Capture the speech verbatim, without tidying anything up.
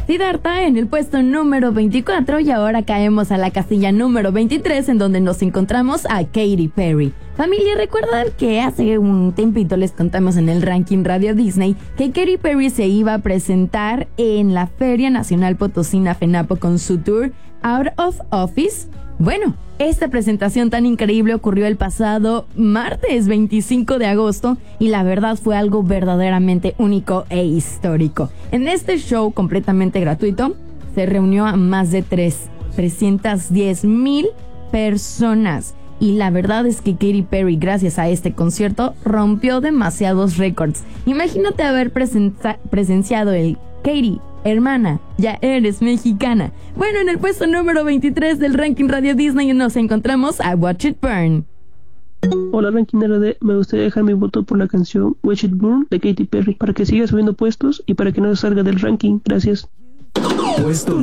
Siddhartha en el puesto número veinticuatro y ahora caemos a la casilla número veintitrés en donde nos encontramos a Katy Perry. Familia, ¿recuerdan que hace un tiempito les contamos en el ranking Radio Disney que Katy Perry se iba a presentar en la Feria Nacional Potosina FENAPO con su tour Out of Office? Bueno, esta presentación tan increíble ocurrió el pasado martes veinticinco de agosto y la verdad fue algo verdaderamente único e histórico. En este show completamente gratuito se reunió a más de trescientas diez mil personas y la verdad es que Katy Perry, gracias a este concierto, rompió demasiados récords. Imagínate haber presenza- presenciado el Katy, hermana, ya eres mexicana. Bueno, en el puesto número veintitrés del ranking Radio Disney nos encontramos a Watch It Burn. Hola ranking R D, me gustaría dejar mi voto por la canción Watch It Burn de Katy Perry para que siga subiendo puestos y para que no se salga del ranking. Gracias. Puesto